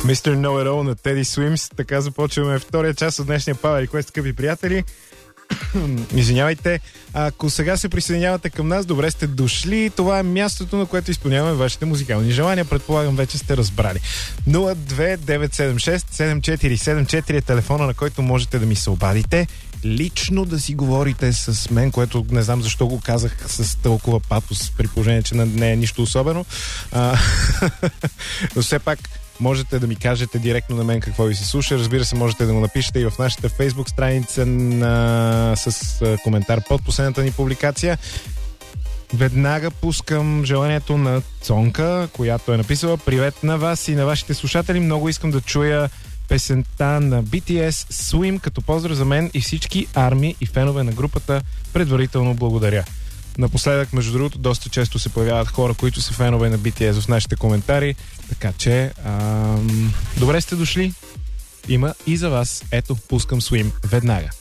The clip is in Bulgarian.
Mr. Know-It-All на Teddy Swims. Така започваме втория част от днешния Power Request, скъпи приятели. Извинявайте, ако сега се присъединявате към нас, добре сте дошли. Това е мястото, на което изпълняваме вашите музикални желания. Предполагам, вече сте разбрали. 02976-7474 е телефона, на който можете да ми се обадите. Лично да си говорите с мен, което не знам защо го казах с толкова патос, при положение, че не е нищо особено. Но все пак можете да ми кажете директно на мен какво ви се слуша. Разбира се, можете да го напишете и в нашата Facebook страница с коментар под последната ни публикация. Веднага пускам желанието на Цонка, която е написала: привет на вас и на вашите слушатели. Много искам да чуя песента на BTS Swim като поздрав за мен и всички армии и фенове на групата. Предварително благодаря. Напоследък, между другото, доста често се появяват хора, които са фенове на BTS в нашите коментари, така че добре сте дошли. Има и за вас. Ето, пускам Swim веднага.